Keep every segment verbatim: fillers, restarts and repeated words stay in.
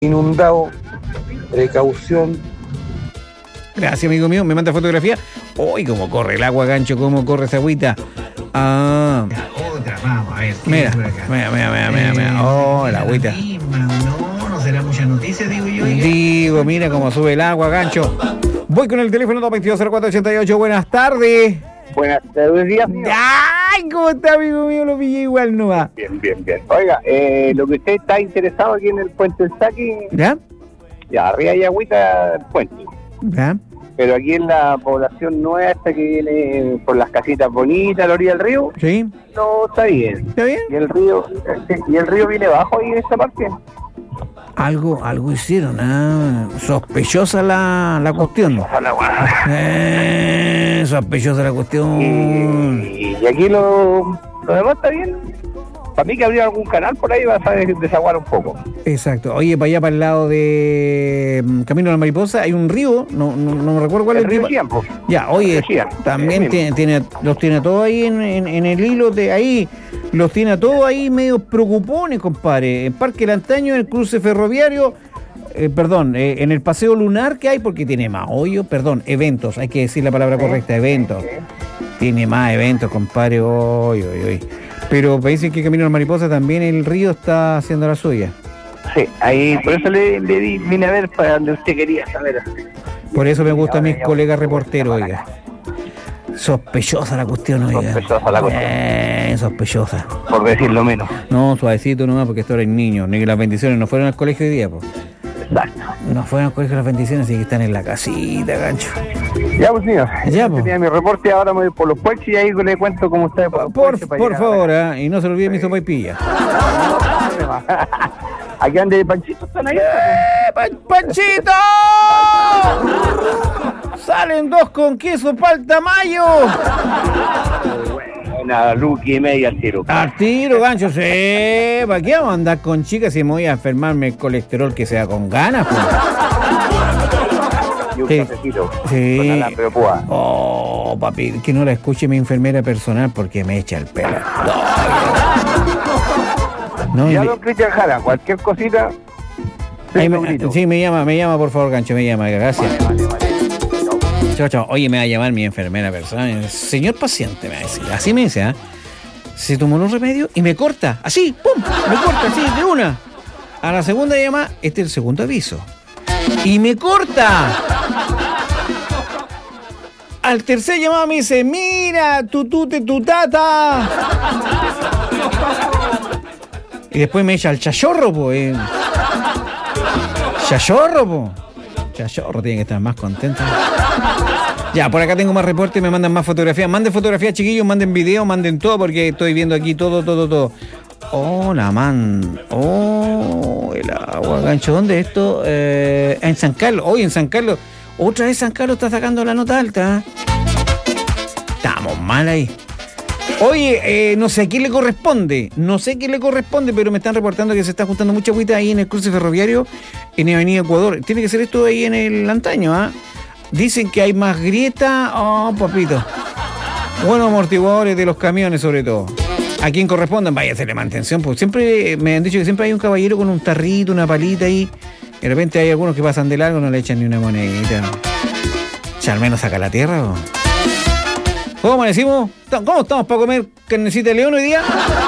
inundado, precaución. Gracias, amigo mío. Me manda fotografía. Uy, cómo corre el agua, Gancho, cómo corre esa agüita. Ah. Otra, vamos a ver. Mira, mira, mira, mira, mira, mira. Oh, la agüita. No, no será mucha noticia, digo yo. Digo, mira cómo sube el agua, Gancho. Voy con el teléfono dos dos cero cuatro ocho ocho. Buenas tardes. Buenas tardes, días mío. ¡Ay! ¿Cómo está, amigo mío? Lo pillé igual, no va. Bien, bien, bien. Oiga, eh, lo que usted está interesado aquí en el puente del Saque, ¿Ya? ya arriba hay agüita del puente. ¿Ya? Pero aquí en la población nueva, esta que viene por las casitas bonitas a la orilla del río, ¿Sí? no está bien. ¿Está bien? Y el río, y el río viene bajo ahí en esta parte. Algo, algo hicieron, ¿ah? Sospechosa la, la cuestión. Eh, sospechosa la cuestión. Y, y aquí lo, lo demás está bien. Para mí que habría algún canal por ahí va a desaguar un poco. Exacto. Oye, para allá, para el lado de um, Camino a la Mariposa, hay un río, no, no, no me recuerdo cuál es el río. Tiempo. Ya, oye, El Chillán, también tiene, tiene, los tiene a todos ahí en, en, en el hilo de ahí, los tiene a todos ahí medio preocupones, compadre. En Parque El Antaño, en el cruce ferroviario, eh, perdón, eh, en el paseo lunar que hay, porque tiene más hoyo, perdón, eventos, hay que decir la palabra correcta, eventos. Tiene más eventos, compadre, hoy, hoy, hoy. Pero me dicen que Camino a la Mariposa también el río está haciendo la suya. Sí, ahí, por eso le, le di, vine a ver para donde usted quería saber. Por eso me gustan mis colegas reporteros, oiga. Sospechosa la cuestión, oiga. Sospechosa la cuestión. Eh, sospechosa. Por decirlo menos. No, suavecito nomás, porque esto era niños. Ni que las bendiciones no fueron al colegio hoy día, pues. Exacto. No fueron al colegio las bendiciones, así que están en la casita, Gancho. Ya, pues, señor. Ya, pues. Tenía mi reporte, ahora me voy por los puertos y ahí le cuento cómo está. Por, por, por favor, ¿eh? Y no se olvide mi sopaipilla. Aquí ande de Panchito, están ahí. ¡Eh, Pan- ¡Panchito! Salen dos con queso pa'l tamaño. Buena, Luqui y media al tiro. Al tiro, Gancho, sí. ¿Para qué vamos a andar con chicas si me voy a enfermarme el colesterol que sea con ganas, pues? Y un Sí. cafecito. Sí. Con alambre de púa. Oh, papi, que no la escuche mi enfermera personal porque me echa el pelo. No, Ya, y- don Cristian Jara, cualquier cosita. ahí tengo me- grito. sí, me llama, me llama, por favor, Gancho, me llama, gracias. Vale, vale. Chao, chao. Oye, me va a llamar mi enfermera personal. Señor paciente, me va a decir. Así me dice, ¿ah? Se tomó los remedios y me corta. Así, ¡pum! Me corta, así, de una. A la segunda llamada, este es el segundo aviso. Y me corta. Al tercer llamado me dice, mira, tu tute, tu tata. Y después me echa el chachorro, pues. Chachorro, po. Chachorro tiene que estar más contento. Ya, por acá tengo más reportes y me mandan más fotografías. Manden fotografías, chiquillos, manden video, manden todo, porque estoy viendo aquí todo, todo, todo. Oh, la man. Oh, el agua, Gancho. ¿Dónde es esto? Eh, en San Carlos. Hoy en San Carlos. Otra vez San Carlos está sacando la nota alta. Estamos mal ahí. Oye, eh, no sé a quién le corresponde, no sé quién le corresponde, pero me están reportando que se está juntando mucha agüita ahí en el cruce ferroviario, en Avenida Ecuador. Tiene que ser esto ahí en el Antaño, ¿ah? Dicen que hay más grieta. Oh, papito. Buenos amortiguadores de los camiones, sobre todo. ¿A quién correspondan? Vaya a hacerle mantención, porque siempre me han dicho que siempre hay un caballero con un tarrito, una palita ahí. De repente hay algunos que pasan de largo, no le echan ni una monedita. O sea, al menos saca la tierra, ¿o? ¿Cómo amanecimos? ¿Cómo estamos para comer carnecita de león hoy día?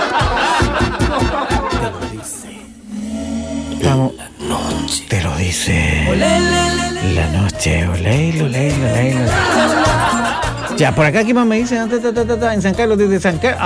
Estamos. Te lo dice. La noche. Olé, olé, olé, olé. Ya, por acá, ¿qué más me dicen? Ta, ta, ta, ta, ta, en San Carlos, desde San Carlos.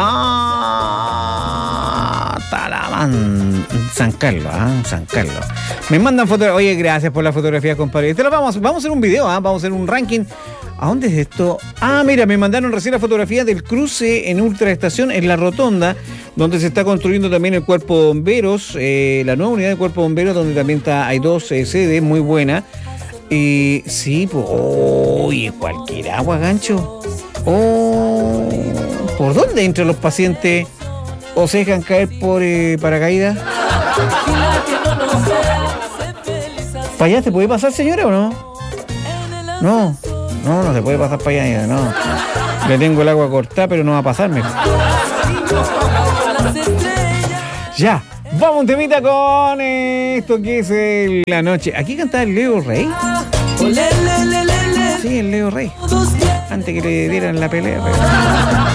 Ah, Talamán. San Carlos, ah, San Carlos. Me mandan fotos. Oye, gracias por la fotografía, compadre. Te la vamos, vamos a hacer un video, ¿ah? Vamos a hacer un ranking. ¿A dónde es esto? Ah, mira, me mandaron recién la fotografía del cruce en Ultraestación, en la rotonda, donde se está construyendo también el Cuerpo de Bomberos, eh, la nueva unidad de Cuerpo de Bomberos, donde también está, hay dos eh, sedes muy buenas. Y sí, pues, oye, cualquier agua, Gancho. Oh, ¿por dónde entran los pacientes o se dejan caer por eh, paracaídas? ¿Para allá se puede pasar, señora, o no? No. No, no se puede pasar para allá, no. Le tengo el agua cortada, pero no va a pasarme. Ya, vamos. Vamos un temita con esto que es el- la noche. Aquí cantaba el Leo Rey. Sí, el Leo Rey. Antes que le dieran la pelea.